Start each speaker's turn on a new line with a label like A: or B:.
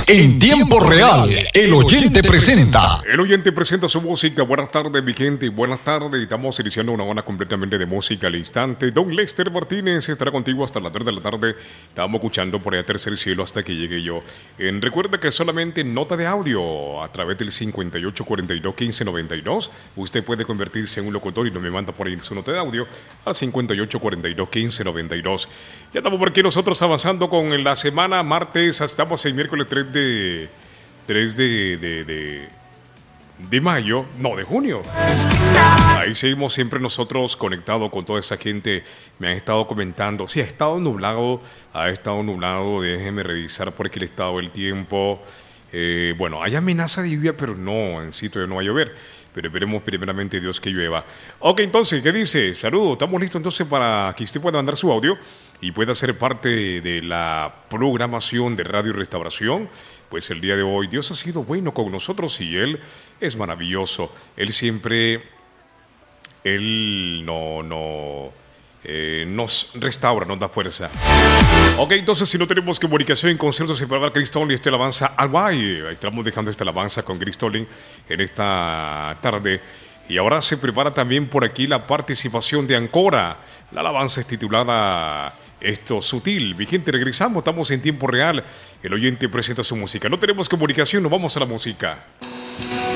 A: En tiempo real, el oyente presenta.
B: El oyente presenta su música. Buenas tardes, mi gente. Buenas tardes. Estamos iniciando una hora completamente de música al instante. Don Lester Martínez estará contigo hasta las 3 de la tarde. Estábamos escuchando por allá Tercer Cielo hasta que llegue yo. Recuerda que solamente nota de audio a través del 5842-1592. Usted puede convertirse en un locutor y no me manda por ahí su nota de audio al 5842-1592. Ya estamos por aquí nosotros avanzando con la semana martes. Estamos el miércoles 3 de mayo, no, de junio. Ahí seguimos siempre nosotros conectados con toda esa gente. Me han estado comentando, sí, ha estado nublado, déjenme revisar por aquí el estado del tiempo. Bueno, hay amenaza de lluvia, pero no, en sí todavía no va a llover. Pero esperemos primeramente Dios que llueva. Ok, entonces, ¿qué dice? Saludos, estamos listos entonces para que usted pueda mandar su audio y pueda ser parte de la programación de Radio Restauración. Pues el día de hoy Dios ha sido bueno con nosotros y Él es maravilloso. Él siempre, nos restaura, nos da fuerza. Ok, entonces si no tenemos comunicación en conciertos se puede hablar Cristolin y esta alabanza al Guay. Estamos dejando esta alabanza con Cristolin en esta tarde. Y ahora se prepara también por aquí la participación de Ancora. La alabanza es titulada Esto Sutil. Mi gente, regresamos, estamos en tiempo real. El oyente presenta su música. No tenemos comunicación, nos vamos a la música.